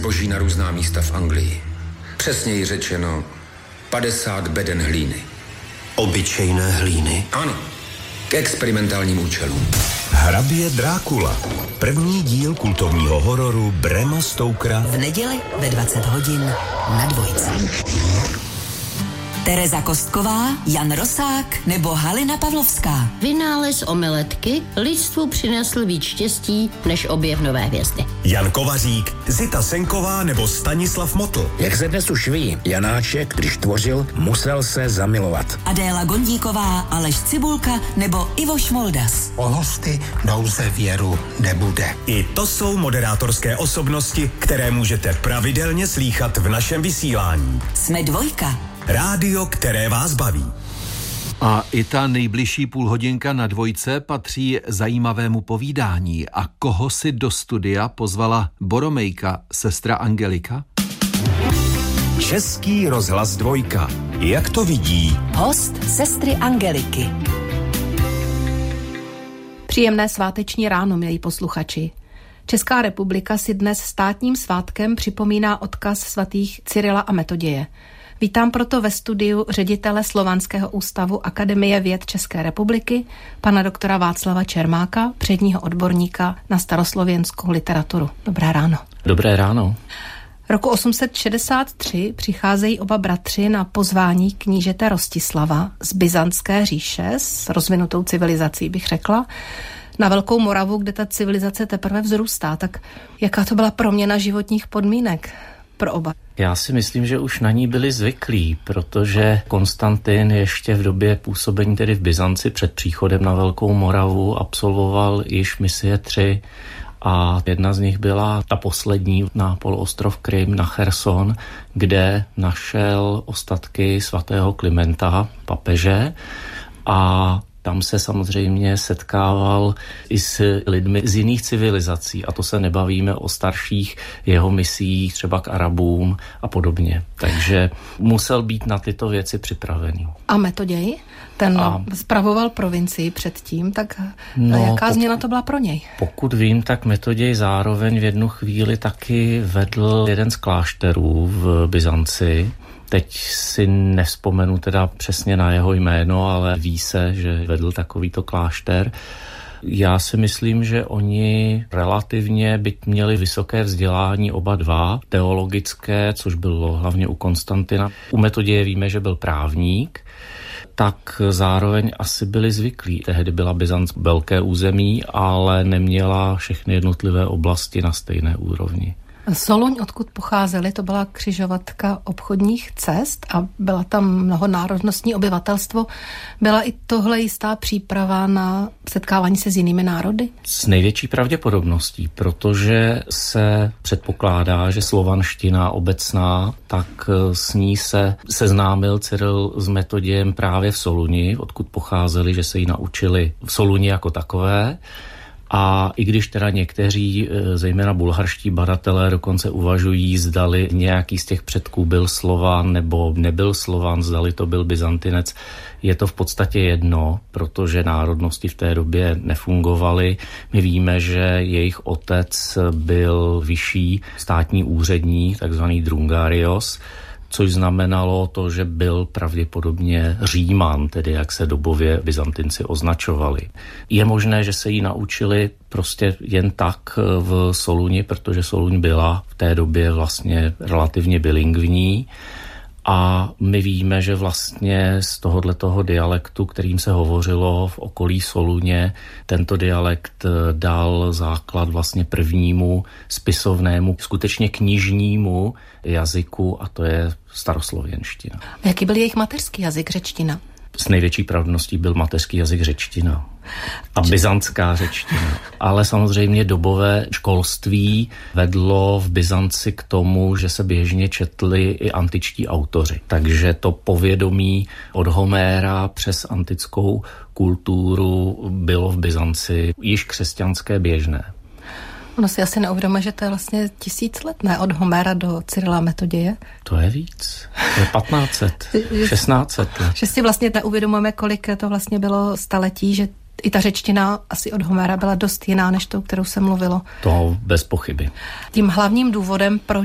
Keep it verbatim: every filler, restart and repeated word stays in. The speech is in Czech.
zboží na různá místa v Anglii. Přesněji řečeno, padesát beden hlíny. Obyčejné hlíny? Ano, k experimentálním účelům. Hrabě Drákula. První díl kultovního hororu Brema Stokera. V neděli ve dvacet hodin na Dvojce. Tereza Kostková, Jan Rosák nebo Halina Pavlovská. Vynález omeletky lidstvu přinesl víc štěstí než objev nové hvězdy. Jan Kovařík, Zita Senková nebo Stanislav Motl. Jak se dnes už ví, Janáček, když tvořil, musel se zamilovat. Adéla Gondíková, Aleš Cibulka nebo Ivo Šmoldas. O hosty douze věru nebude. I to jsou moderátorské osobnosti, které můžete pravidelně slýchat v našem vysílání. Jsme Dvojka. Rádio, které vás baví. A i ta nejbližší půlhodinka na Dvojce patří zajímavému povídání. A koho si do studia pozvala Boromejka, sestra Angelika? Český rozhlas Dvojka. Jak to vidí? Host sestry Angeliky. Příjemné sváteční ráno, milí posluchači. Česká republika si dnes státním svátkem připomíná odkaz svatých Cyrila a Metoděje. Vítám proto ve studiu ředitele Slovanského ústavu Akademie věd České republiky, pana doktora Václava Čermáka, předního odborníka na staroslověnskou literaturu. Dobré ráno. Dobré ráno. Roku osm set šedesát tři přicházejí oba bratři na pozvání knížete Rostislava z Byzantské říše, s rozvinutou civilizací bych řekla, na Velkou Moravu, kde ta civilizace teprve vzrůstá. Tak jaká to byla proměna životních podmínek pro oba? Já si myslím, že už na ní byli zvyklí, protože Konstantin ještě v době působení tedy v Byzanci před příchodem na Velkou Moravu absolvoval již misie tři a jedna z nich byla ta poslední na poloostrov Krym, na Cherson, kde našel ostatky svatého Klimenta, papeže, a tam se samozřejmě setkával i s lidmi z jiných civilizací, a to se nebavíme o starších jeho misiích třeba k Arabům a podobně. Takže musel být na tyto věci připravený. A Metoděj? Ten a... spravoval provincii předtím, tak no, jaká pokud, změna to byla pro něj? Pokud vím, tak Metoděj zároveň v jednu chvíli taky vedl jeden z klášterů v Byzanci. Teď si nevzpomenu teda přesně na jeho jméno, ale ví se, že vedl takovýto klášter. Já si myslím, že oni relativně byť měli vysoké vzdělání oba dva, teologické, což bylo hlavně u Konstantina. U Metoděje víme, že byl právník, tak zároveň asi byli zvyklí. Tehdy byla Byzanc velké území, ale neměla všechny jednotlivé oblasti na stejné úrovni. Soluň, odkud pocházeli, to byla křižovatka obchodních cest a byla tam mnohonárodnostní obyvatelstvo. Byla i tohle jistá příprava na setkávání se s jinými národy? S největší pravděpodobností, protože se předpokládá, že slovanština obecná, tak s ní se seznámil Cyril s Metodějem právě v Soluni, odkud pocházeli, že se ji naučili v Soluni jako takové. A i když teda někteří, zejména bulharští badatelé, dokonce uvažují, zdali nějaký z těch předků byl Slovan nebo nebyl Slovan, zdali to byl Byzantinec, je to v podstatě jedno, protože národnosti v té době nefungovaly. My víme, že jejich otec byl vyšší státní úředník, takzvaný Drungarios, což znamenalo to, že byl pravděpodobně Říman, tedy jak se dobově Byzantinci označovali. Je možné, že se jí naučili prostě jen tak v Soluni, protože Soluň byla v té době vlastně relativně bilingvní. A my víme, že vlastně z tohoto dialektu, kterým se hovořilo v okolí Soluně, tento dialekt dal základ vlastně prvnímu spisovnému, skutečně knižnímu jazyku, a to je staroslověnština. A jaký byl jejich mateřský jazyk, řečtina? S největší pravděpodobností byl mateřský jazyk řečtina a byzantská řečtina. Ale samozřejmě dobové školství vedlo v Byzanci k tomu, že se běžně četli i antičtí autoři. Takže to povědomí od Homéra přes antickou kulturu bylo v Byzanci již křesťanské běžné. Ono si asi neuvědomuje, že to je vlastně tisíc let, ne? Od Homéra do Cyrila Metoděje. To je víc. To je patnáct set, šestnáct set let. Že si vlastně neuvědomujeme, kolik to vlastně bylo staletí, že i ta řečtina asi od Homéra byla dost jiná, než tou, kterou se mluvilo. To bez pochyby. Tím hlavním důvodem, proč